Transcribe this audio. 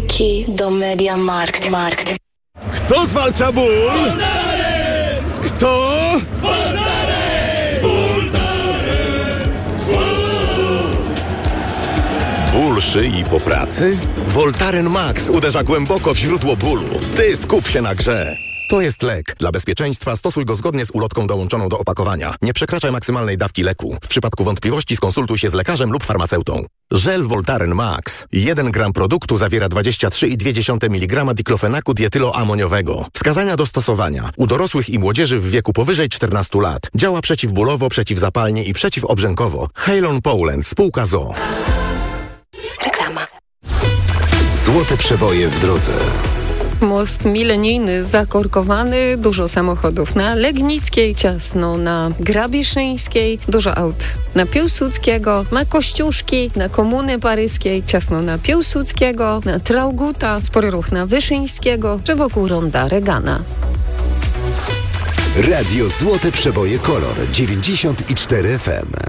Kolejki do MediaMarkt. Kto zwalcza ból? Kto? Ból szyi po pracy? Voltaren Max uderza głęboko w źródło bólu. Ty skup się na grze. To jest lek. Dla bezpieczeństwa stosuj go zgodnie z ulotką dołączoną do opakowania. Nie przekraczaj maksymalnej dawki leku. W przypadku wątpliwości skonsultuj się z lekarzem lub farmaceutą. Żel Voltaren Max. 1 gram produktu zawiera 23,2 mg diklofenaku dietyloamoniowego. Wskazania do stosowania. U dorosłych i młodzieży w wieku powyżej 14 lat. Działa przeciwbólowo, przeciwzapalnie i przeciwobrzękowo. Halon Poland. Spółka ZOO. Reklama. Złote przeboje w drodze. Most milenijny zakorkowany, dużo samochodów na Legnickiej, ciasno na Grabiszyńskiej, dużo aut na Piłsudskiego, na Kościuszki, na Komuny Paryskiej, ciasno na Piłsudskiego, na Trauguta, spory ruch na Wyszyńskiego, czy wokół ronda Regana. Radio Złote Przeboje Kolor 94 FM.